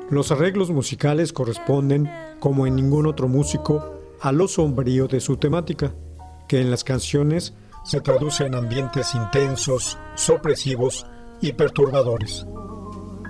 Los arreglos musicales corresponden, como en ningún otro músico, a lo sombrío de su temática, que en las canciones se traduce en ambientes intensos, sorpresivos y perturbadores.